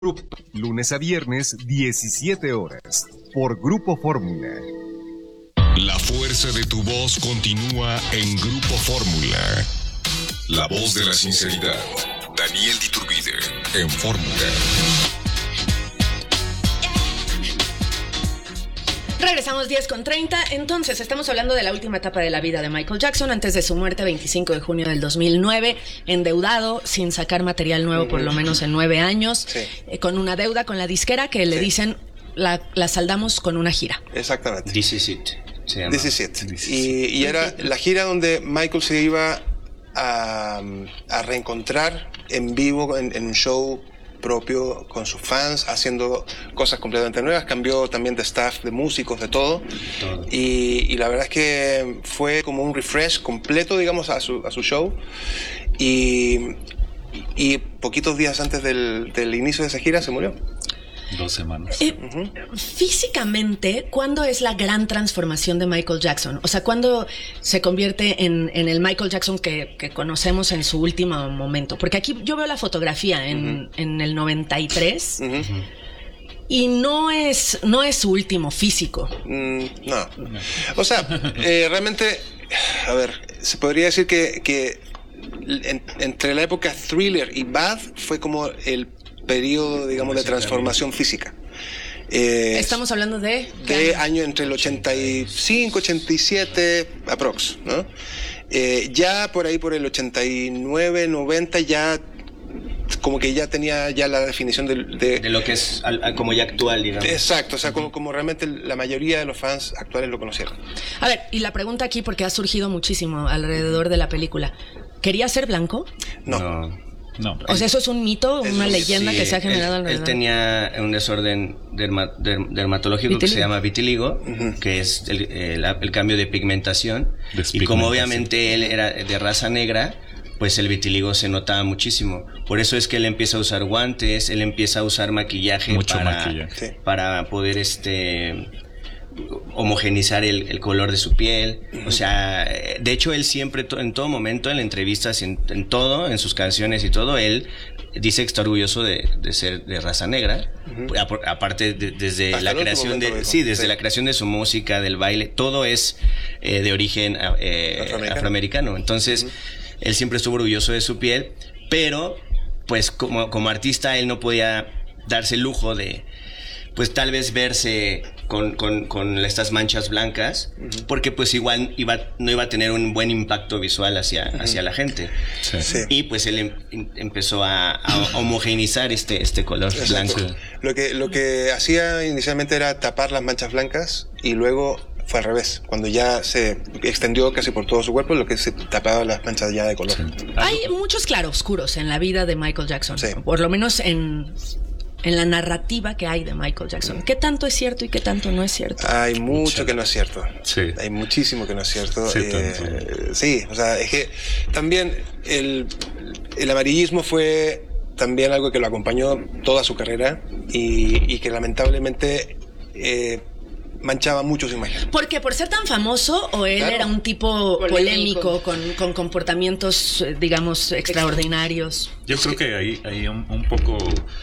Lunes a viernes, 17 horas, por Grupo Fórmula. La fuerza de tu voz continúa en Grupo Fórmula. La voz de la sinceridad. Daniel Diturbide, en Fórmula. Regresamos 10:30. Entonces, estamos hablando de la última etapa de la vida de Michael Jackson antes de su muerte, 25 de junio del 2009, endeudado, sin sacar material nuevo por lo menos en 9 años, con una deuda con la disquera que le dicen la saldamos con una gira. Exactamente. This Is It. This Is It. Y era la gira donde Michael se iba a reencontrar en vivo en un show propio con sus fans, haciendo cosas completamente nuevas. Cambió también de staff, de músicos, de todo. Y la verdad es que fue como un refresh completo, digamos, a su show. Y poquitos días antes del inicio de esa gira se murió. 2 semanas. Físicamente, ¿cuándo es la gran transformación de Michael Jackson? O sea, ¿cuándo se convierte en el Michael Jackson que conocemos en su último momento? Porque aquí yo veo la fotografía en el 93 y no es su último físico. No. O sea, realmente, a ver, se podría decir que entre la época Thriller y Bad fue como el periodo, digamos, de transformación física. Estamos hablando de año entre el 85, 87, aprox, ¿no? Ya por ahí, por el 89, 90, ya como que ya tenía ya la definición de lo que es como ya actual, digamos. Exacto, o sea, como realmente la mayoría de los fans actuales lo conocieron. A ver, y la pregunta aquí, porque ha surgido muchísimo alrededor de la película, ¿quería ser blanco? No. O sea, eso es un mito, una leyenda que se ha generado alrededor. Él tenía un desorden dermatológico que se llama vitiligo, que es el cambio de pigmentación. Y como obviamente él era de raza negra, pues el vitiligo se notaba muchísimo. Por eso es que él empieza a usar guantes, él empieza a usar maquillaje para poder homogenizar el color de su piel. O sea, de hecho él siempre, en todo momento, en entrevistas, en todo, en sus canciones y todo, él dice que está orgulloso de ser de raza negra. Aparte desde la creación desde la creación de su música, del baile, todo es de origen afroamericano. Entonces él siempre estuvo orgulloso de su piel, pero pues como artista él no podía darse el lujo de, pues tal vez verse con estas manchas blancas, porque pues igual no iba a tener un buen impacto visual hacia la gente. Y pues él empezó a homogeneizar este color blanco. Lo que hacía inicialmente era tapar las manchas blancas, y luego fue al revés. Cuando ya se extendió casi por todo su cuerpo, lo que se tapaba las manchas ya de color. Hay muchos claroscuros en la vida de Michael Jackson, por lo menos en la narrativa que hay de Michael Jackson. ¿Qué tanto es cierto y qué tanto no es cierto? Hay mucho que no es cierto. Hay muchísimo que no es cierto. Sí, o sea, es que también el amarillismo fue también algo que lo acompañó toda su carrera y que lamentablemente manchaba mucho su imagen. ¿Por qué? ¿Por ser tan famoso o él era un tipo polémico con comportamientos, digamos, extraordinarios? Yo creo que ahí un poco...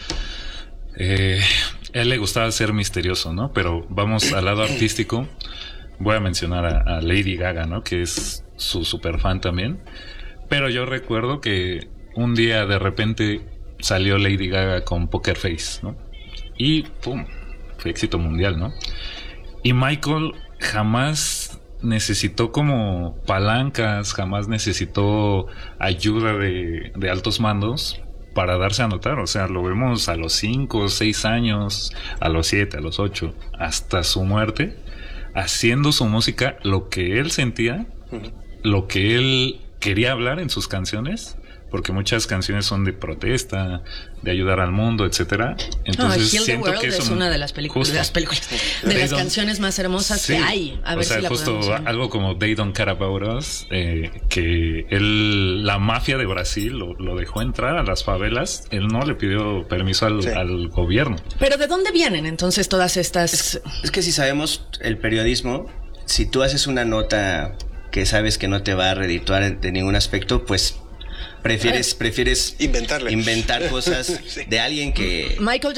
él le gustaba ser misterioso, ¿no? Pero vamos al lado artístico. Voy a mencionar a Lady Gaga, ¿no? Que es su super fan también. Pero yo recuerdo que un día de repente salió Lady Gaga con Poker Face, ¿no? Y ¡pum! Fue éxito mundial, ¿no? Y Michael jamás necesitó como palancas, jamás necesitó ayuda de altos mandos para darse a notar. O sea, lo vemos a los 5, 6 años, a los 7, a los 8, hasta su muerte, haciendo su música, lo que él sentía, lo que él quería hablar en sus canciones, porque muchas canciones son de protesta, de ayudar al mundo, etcétera. Entonces Heal the siento World que es una de las películas, de las canciones más hermosas que hay. A ver, o sea, si la justo podemos... algo como They Don't Care About Us, que la mafia de Brasil lo dejó entrar a las favelas. Él no le pidió permiso al gobierno. Pero ¿de dónde vienen entonces todas estas...? Es que si sabemos el periodismo, si tú haces una nota que sabes que no te va a redituar de ningún aspecto, pues Prefieres Inventarle. inventar cosas Sí. de alguien que... Michael